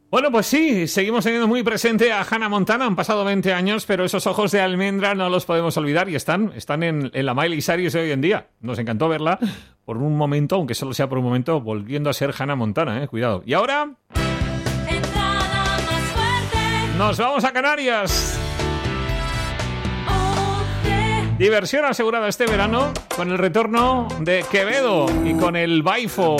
Bueno, pues sí, seguimos teniendo muy presente a Hannah Montana. Han pasado 20 años, pero esos ojos de almendra no los podemos olvidar y están en la Miley Cyrus de hoy en día. Nos encantó verla por un momento, aunque solo sea por un momento, volviendo a ser Hannah Montana, cuidado. Y ahora nos vamos a Canarias. Diversión asegurada este verano con el retorno de Quevedo y con el Baifo.